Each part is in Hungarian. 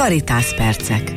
Caritas percek.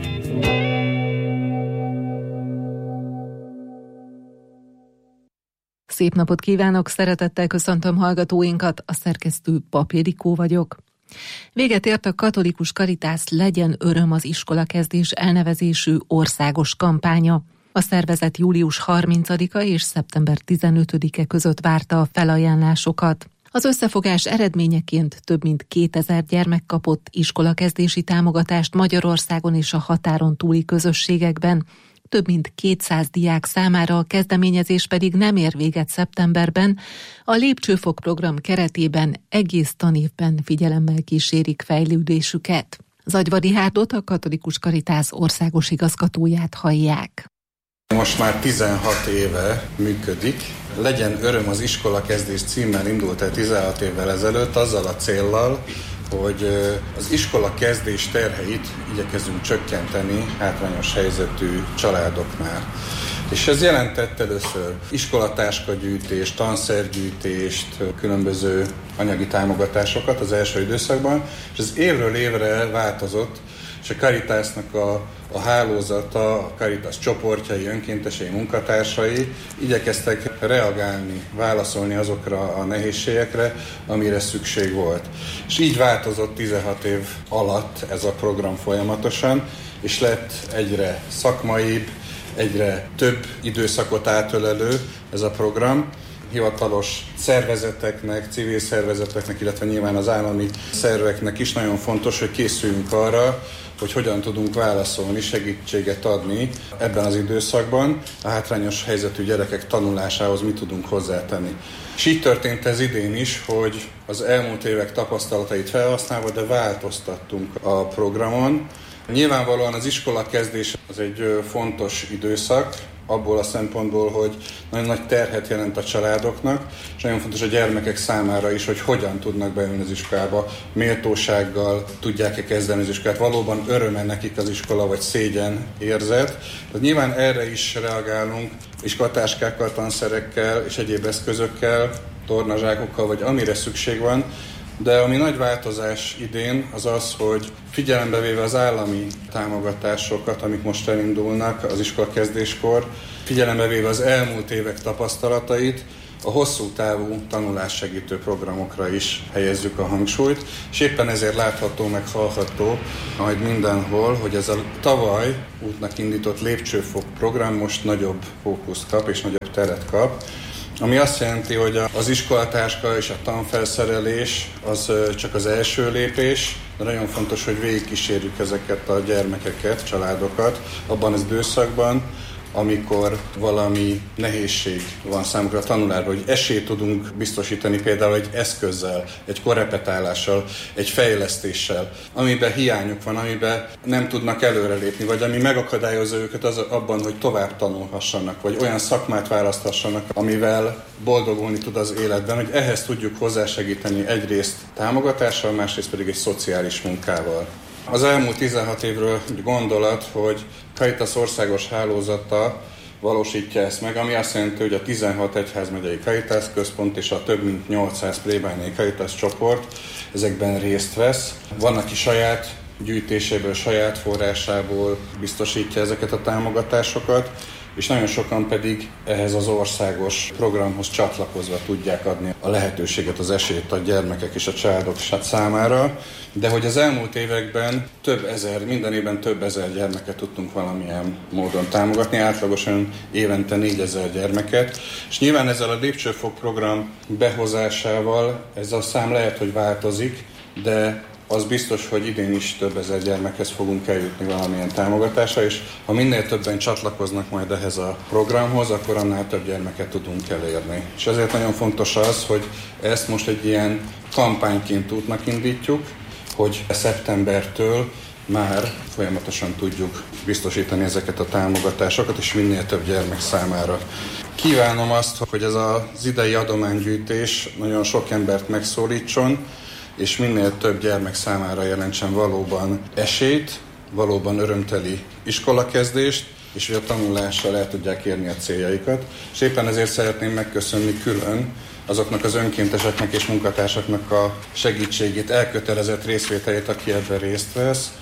Szép napot kívánok, szeretettel köszöntöm hallgatóinkat, a szerkesztő Pap Ildikó vagyok. Véget ért a Katolikus Caritas Legyen öröm az iskolakezdés elnevezésű országos kampánya. A szervezet július 30-a és szeptember 15-e között várta a felajánlásokat. Az összefogás eredményeként több mint 2000 gyermek kapott iskolakezdési támogatást Magyarországon és a határon túli közösségekben. Több mint 200 diák számára a kezdeményezés pedig nem ér véget szeptemberben. A Lépcsőfok program keretében egész tanévben figyelemmel kísérik fejlődésüket. Zagyva Rihárdot, a Katolikus Caritas országos igazgatóját hallják. Most már 16 éve működik. Legyen öröm az iskolakezdés címmel indult el 16 évvel ezelőtt azzal a céllal, hogy az iskola kezdés terheit igyekezünk csökkenteni hátrányos helyzetű családoknál. És ez jelentett először iskolatáskagyűjtést, tanszergyűjtést, különböző anyagi támogatásokat az első időszakban, és ez évről évre változott, és a Caritasnak a hálózata, a Caritas csoportjai, önkéntesei, munkatársai igyekeztek reagálni, válaszolni azokra a nehézségekre, amire szükség volt. És így változott 16 év alatt ez a program folyamatosan, és lett egyre szakmaibb, egyre több időszakot átölelő ez a program. Hivatalos szervezeteknek, civil szervezeteknek, illetve nyilván az állami szerveknek is nagyon fontos, hogy készüljünk arra, hogy hogyan tudunk válaszolni, segítséget adni ebben az időszakban, a hátrányos helyzetű gyerekek tanulásához mit tudunk hozzátenni. És így történt ez idén is, hogy az elmúlt évek tapasztalatait felhasználva, de változtattunk a programon. Nyilvánvalóan az iskola kezdés az egy fontos időszak, abból a szempontból, hogy nagyon nagy terhet jelent a családoknak, és nagyon fontos a gyermekek számára is, hogy hogyan tudnak beülni az iskolába, méltósággal tudják-e kezdeni az iskolát, valóban öröme nekik az iskola, vagy szégyen érzet. Tehát nyilván erre is reagálunk, iskolatáskákkal, tanszerekkel és egyéb eszközökkel, tornazsákokkal, vagy amire szükség van. De ami nagy változás idén az az, hogy figyelembe véve az állami támogatásokat, amik most elindulnak az iskolakezdéskor, figyelembe véve az elmúlt évek tapasztalatait, a hosszú távú tanulássegítő programokra is helyezzük a hangsúlyt, és éppen ezért látható, meg hallható majd mindenhol, hogy ez a tavaly útnak indított Lépcsőfok program most nagyobb fókuszt kap és nagyobb teret kap, ami azt jelenti, hogy az iskolatáska és a tanfelszerelés az csak az első lépés, de nagyon fontos, hogy végigkísérjük ezeket a gyermekeket, családokat abban az időszakban, amikor valami nehézség van számukra a tanulásban, hogy esélyt tudunk biztosítani például egy eszközzel, egy korrepetálással, egy fejlesztéssel, amiben hiányuk van, amiben nem tudnak előrelépni, vagy ami megakadályozza őket abban, hogy tovább tanulhassanak, vagy olyan szakmát választhassanak, amivel boldogulni tud az életben, hogy ehhez tudjuk hozzásegíteni egyrészt támogatással, másrészt pedig egy szociális munkával. Az elmúlt 16 évről gondolat, hogy Caritas országos hálózata valósítja ezt meg, ami azt jelenti, hogy a 16 egyházmegyei Caritas központ és a több mint 800 plébániai Caritas csoport ezekben részt vesz. Van, aki saját gyűjtéséből, saját forrásából biztosítja ezeket a támogatásokat, és nagyon sokan pedig ehhez az országos programhoz csatlakozva tudják adni a lehetőséget, az esélyt a gyermekek és a családok számára. De hogy az elmúlt években minden évben több ezer gyermeket tudtunk valamilyen módon támogatni, átlagosan évente 4000 gyermeket. És nyilván ezzel a Lépcsőfok program behozásával ez a szám lehet, hogy változik, de az biztos, hogy idén is több ezer gyermekhez fogunk eljutni valamilyen támogatásra, és ha minél többen csatlakoznak majd ehhez a programhoz, akkor annál több gyermeket tudunk elérni. És ezért nagyon fontos az, hogy ezt most egy ilyen kampányként útnak indítjuk, hogy szeptembertől már folyamatosan tudjuk biztosítani ezeket a támogatásokat, és minél több gyermek számára. Kívánom azt, hogy ez az idei adománygyűjtés nagyon sok embert megszólítson, és minél több gyermek számára jelentsen valóban esélyt, valóban örömteli iskolakezdést, és hogy a tanulással el tudják érni a céljaikat. És éppen ezért szeretném megköszönni külön azoknak az önkénteseknek és munkatársaknak a segítségét, elkötelezett részvételét, aki ebben részt vesz.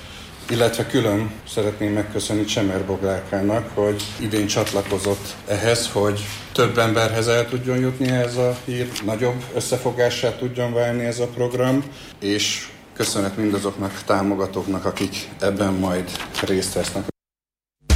illetve külön szeretném megköszönni Csemer Boglárkának, hogy idén csatlakozott ehhez, hogy több emberhez el tudjon jutni ez a hír, nagyobb összefogássá tudjon válni ez a program, és köszönet mindazoknak támogatóknak, akik ebben majd részt vesznek.